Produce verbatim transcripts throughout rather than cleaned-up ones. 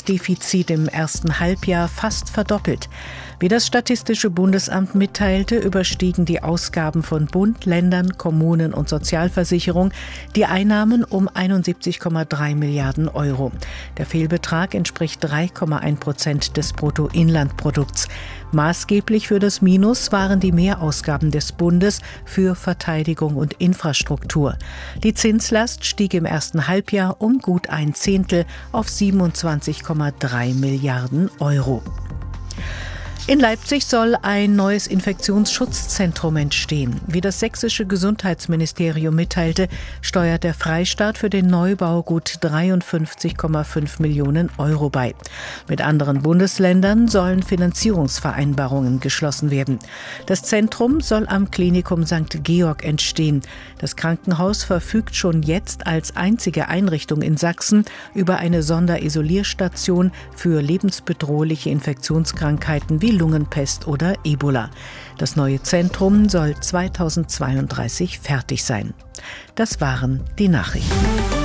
Gesamtdefizit im ersten Halbjahr fast verdoppelt. Wie das Statistische Bundesamt mitteilte, überstiegen die Ausgaben von Bund, Ländern, Kommunen und Sozialversicherung die Einnahmen um einundsiebzig Komma drei Milliarden Euro. Der Fehlbetrag entspricht drei Komma eins Prozent des Bruttoinlandprodukts. Maßgeblich für das Minus waren die Mehrausgaben des Bundes für Verteidigung und Infrastruktur. Die Zinslast stieg im ersten Halbjahr um gut ein Zehntel auf siebenundzwanzig Komma drei Milliarden Euro. In Leipzig soll ein neues Infektionsschutzzentrum entstehen. Wie das sächsische Gesundheitsministerium mitteilte, steuert der Freistaat für den Neubau gut dreiundfünfzig Komma fünf Millionen Euro bei. Mit anderen Bundesländern sollen Finanzierungsvereinbarungen geschlossen werden. Das Zentrum soll am Klinikum Sankt Georg entstehen. Das Krankenhaus verfügt schon jetzt als einzige Einrichtung in Sachsen über eine Sonderisolierstation für lebensbedrohliche Infektionskrankheiten wie Lungenpest oder Ebola. Das neue Zentrum soll zweitausendzweiunddreißig fertig sein. Das waren die Nachrichten.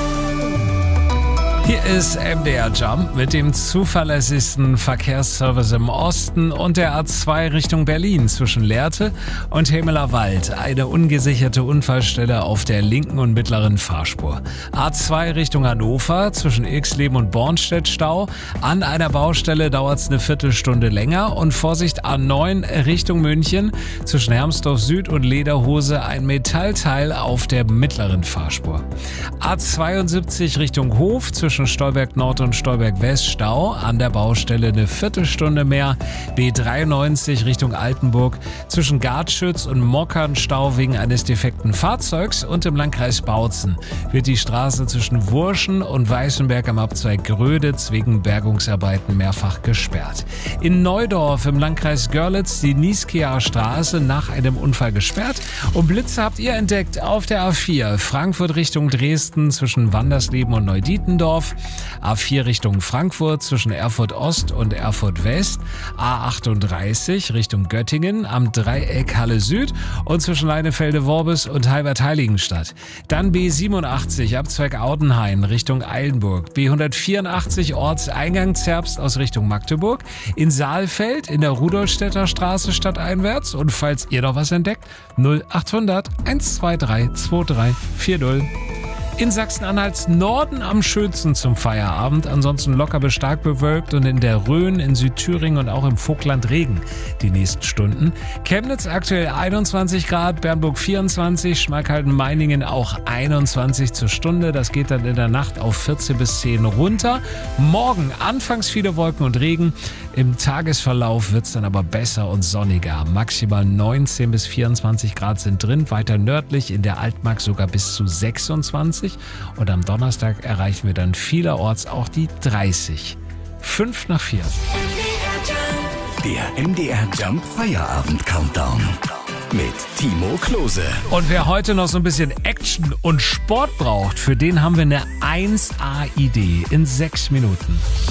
Hier ist M D R Jump mit dem zuverlässigsten Verkehrsservice im Osten und der A zwei Richtung Berlin zwischen Lehrte und Hemelerwald. Eine ungesicherte Unfallstelle auf der linken und mittleren Fahrspur. A zwei Richtung Hannover zwischen Ilksleben und Bornstedt Stau. An einer Baustelle dauert es eine Viertelstunde länger. Und Vorsicht, A neun Richtung München zwischen Hermsdorf Süd und Lederhose ein Metallteil auf der mittleren Fahrspur. A zweiundsiebzig Richtung Hof zwischen Stolberg Nord und Stolberg West Stau, an der Baustelle eine Viertelstunde mehr. B dreiundneunzig Richtung Altenburg zwischen Gartschütz und Mockern Stau wegen eines defekten Fahrzeugs und im Landkreis Bautzen wird die Straße zwischen Wurschen und Weißenberg am Abzweig Gröditz wegen Bergungsarbeiten mehrfach gesperrt. In Neudorf im Landkreis Görlitz die Nieskeer Straße nach einem Unfall gesperrt und Blitze habt ihr entdeckt auf der A vier Frankfurt Richtung Dresden zwischen Wandersleben und Neudietendorf, A vier Richtung Frankfurt zwischen Erfurt Ost und Erfurt West, A achtunddreißig Richtung Göttingen am Dreieck Halle Süd und zwischen Leinefelde-Worbis und Halbert-Heiligenstadt. Dann B siebenundachtzig Abzweig Audenhain Richtung Eilenburg, B hundertvierundachtzig Ortseingang Zerbst aus Richtung Magdeburg, in Saalfeld in der Rudolstädter Straße stadteinwärts und falls ihr noch was entdeckt, null achthundert hundertzweiundzwanzig drei vier null. In Sachsen-Anhalts Norden am schönsten zum Feierabend, ansonsten locker bis stark bewölkt und in der Rhön, in Südthüringen und auch im Vogtland Regen die nächsten Stunden. Chemnitz aktuell einundzwanzig Grad, Bernburg vierundzwanzig, Schmalkalden-Meiningen auch einundzwanzig zur Stunde. Das geht dann in der Nacht auf vierzehn bis zehn runter. Morgen anfangs viele Wolken und Regen. Im Tagesverlauf wird es dann aber besser und sonniger. Maximal neunzehn bis vierundzwanzig Grad sind drin, weiter nördlich in der Altmark sogar bis zu sechsundzwanzig. Und am Donnerstag erreichen wir dann vielerorts auch die dreißig. Fünf nach vier. Der M D R Jump Feierabend Countdown mit Timo Klose. Und wer heute noch so ein bisschen Action und Sport braucht, für den haben wir eine eins A Idee in sechs Minuten.